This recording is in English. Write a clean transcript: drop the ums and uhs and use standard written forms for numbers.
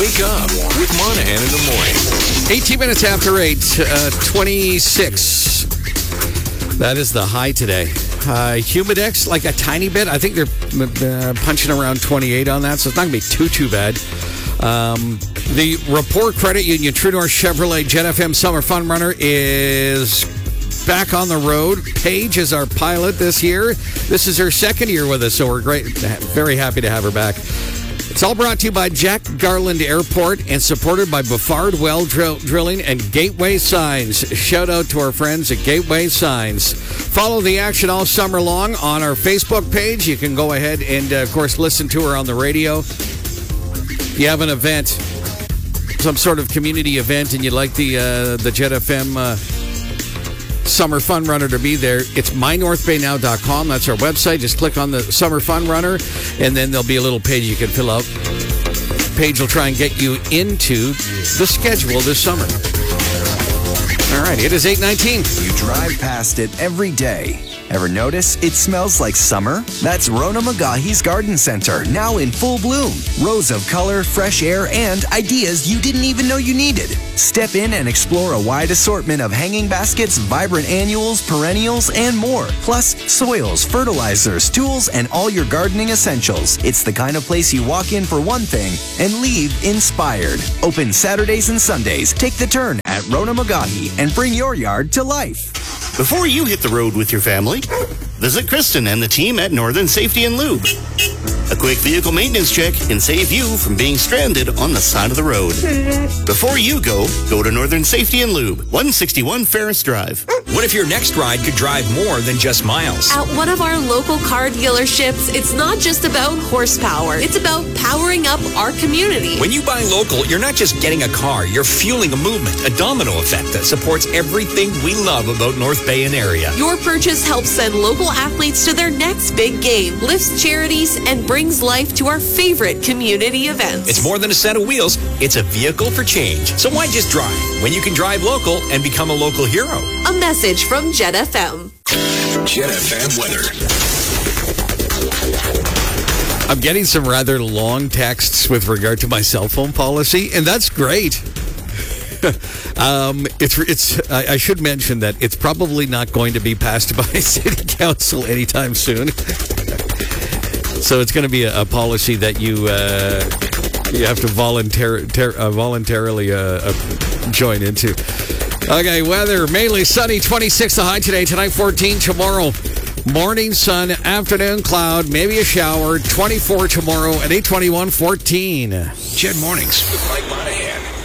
Wake up with Monahan in the morning. 18 minutes after 8, 26. That is the high today. Humidex, like a tiny bit. I think they're punching around 28 on that, so it's not going to be too bad. The Rapport Credit Union True North Chevrolet Jet FM Summer Fun Runner is back on the road. Paige is our pilot this year. This is her second year with us, so we're very happy to have her back. It's all brought to you by Jack Garland Airport and supported by Buffard Well Drilling and Gateway Signs. Shout out to our friends at Gateway Signs. Follow the action all summer long on our Facebook page. You can go ahead and, of course, listen to her on the radio. If you have an event, some sort of community event, and you'd like the Jet FM Summer Fun Runner to be there, it's mynorthbaynow.com. That's our website. Just click on the Summer Fun Runner, and then there'll be a little page you can fill out. Page will try and get you into the schedule this summer. All right, it is 8:19. You drive past it every day. Ever notice it smells like summer? That's Rona Magahi's Garden Center, now in full bloom. Rows of color, fresh air, and ideas you didn't even know you needed. Step in and explore a wide assortment of hanging baskets, vibrant annuals, perennials, and more. Plus, soils, fertilizers, tools, and all your gardening essentials. It's the kind of place you walk in for one thing and leave inspired. Open Saturdays and Sundays. Take the turn at Rona Magahi and bring your yard to life. Before you hit the road with your family, visit Kristen and the team at Northern Safety and Lube. A quick vehicle maintenance check can save you from being stranded on the side of the road. Before you go to Northern Safety and Lube, 161 Ferris Drive. What if your next ride could drive more than just miles? At one of our local car dealerships, it's not just about horsepower. It's about powering up our community. When you buy local, you're not just getting a car. You're fueling a movement, a domino effect that supports everything we love about North Bay and area. Your purchase helps send local athletes to their next big game, lifts charities, and brings life to our favorite community events. It's more than a set of wheels. It's a vehicle for change. So why just drive when you can drive local and become a local hero? A message from Jet FM. Jet FM weather. I'm getting some rather long texts with regard to my cell phone policy, and that's great. I should mention that it's probably not going to be passed by City Council anytime soon. So it's going to be a policy that you have to voluntarily join into. Okay, weather, mainly sunny, 26 the high today. Tonight, 14. Tomorrow, morning sun, afternoon cloud, maybe a shower. 24 tomorrow, at 8:21, 14. Jet Mornings with Mike Monahan.